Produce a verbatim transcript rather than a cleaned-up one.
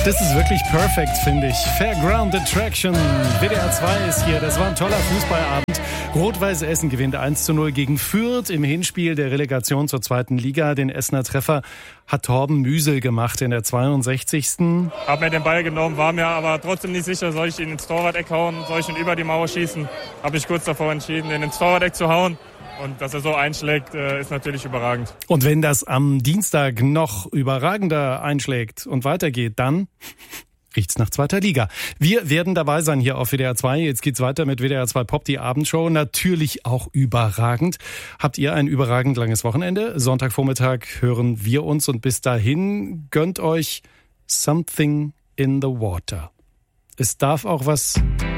Das ist wirklich perfekt, finde ich. Fairground Attraction. W D R zwei ist hier. Das war ein toller Fußballabend. Rot-Weiß Essen gewinnt eins zu null gegen Fürth im Hinspiel der Relegation zur zweiten Liga. Den Essener Treffer hat Torben Müsel gemacht in der zweiundsechzigsten Hab mir den Ball genommen, war mir aber trotzdem nicht sicher, soll ich ihn ins Torwart-Eck hauen, soll ich ihn über die Mauer schießen. Habe ich kurz davor entschieden, den ins Torwart-Eck zu hauen. Und dass er so einschlägt, ist natürlich überragend. Und wenn das am Dienstag noch überragender einschlägt und weitergeht, dann riecht's nach zweiter Liga. Wir werden dabei sein hier auf W D R zwei. Jetzt geht's weiter mit W D R zwei Pop, die Abendshow. Natürlich auch überragend. Habt ihr ein überragend langes Wochenende? Sonntagvormittag hören wir uns und bis dahin gönnt euch Something in the Water. Es darf auch was